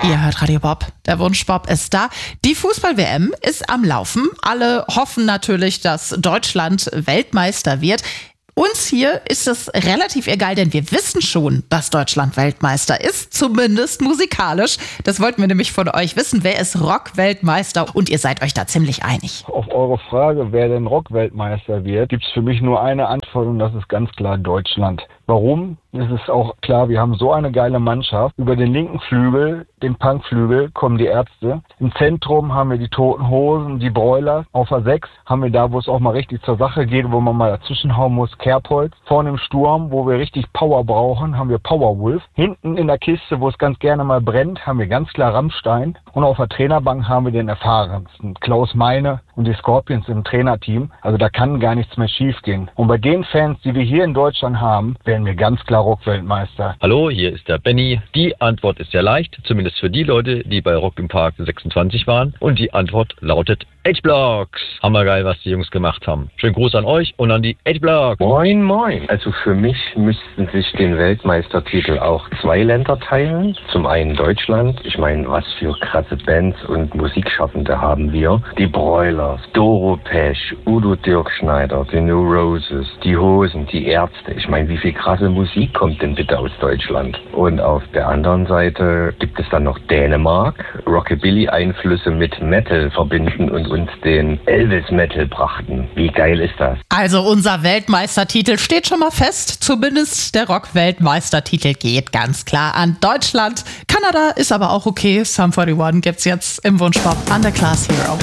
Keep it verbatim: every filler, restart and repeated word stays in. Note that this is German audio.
Ihr hört Radio Bob. Der Wunschbob ist da. Die Fußball-W M ist am Laufen. Alle hoffen natürlich, dass Deutschland Weltmeister wird. Uns hier ist es relativ egal, denn wir wissen schon, dass Deutschland Weltmeister ist, zumindest musikalisch. Das wollten wir nämlich von euch wissen. Wer ist Rock-Weltmeister? Und ihr seid euch da ziemlich einig. Auf eure Frage, wer denn Rock-Weltmeister wird, gibt es für mich nur eine Antwort und das ist ganz klar Deutschland. Warum? Es ist auch klar, wir haben so eine geile Mannschaft. Über den linken Flügel, den Punkflügel, kommen die Ärzte. Im Zentrum haben wir die Toten Hosen, die Broilers. Auf der sechs haben wir da, wo es auch mal richtig zur Sache geht, wo man mal dazwischenhauen muss, Kerbholz. Vorne im Sturm, wo wir richtig Power brauchen, haben wir Powerwolf. Hinten in der Kiste, wo es ganz gerne mal brennt, haben wir ganz klar Rammstein. Und auf der Trainerbank haben wir den erfahrensten, Klaus Meine und die Scorpions im Trainerteam. Also da kann gar nichts mehr schief gehen. Und bei den Fans, die wir hier in Deutschland haben, werden wir ganz klar Rock-Weltmeister. Hallo, hier ist der Benny. Die Antwort ist sehr leicht, zumindest für die Leute, die bei Rock im Park sechsundzwanzig waren. Und die Antwort lautet H-Blocks. Hammergeil, was die Jungs gemacht haben. Schönen Gruß an euch und an die H-Blocks. Moin, moin. Also für mich müssten sich den Weltmeistertitel auch zwei Länder teilen. Zum einen Deutschland. Ich meine, was für krasse Bands und Musikschaffende haben wir. Die Broilers, Doro Pesch, Udo Dirkschneider, die New Roses, die Hosen, die Ärzte. Ich meine, wie viel krasse Musik kommt denn bitte aus Deutschland? Und auf der anderen Seite gibt es dann noch Dänemark. Rockabilly-Einflüsse mit Metal verbinden und uns den Elvis-Metal brachten. Wie geil ist das? Also unser Weltmeistertitel steht schon mal fest. Zumindest der Rock-Weltmeistertitel geht ganz klar an Deutschland. Kanada ist aber auch okay. Sum einundvierzig gibt's jetzt im Wunschbob Underclass Hero.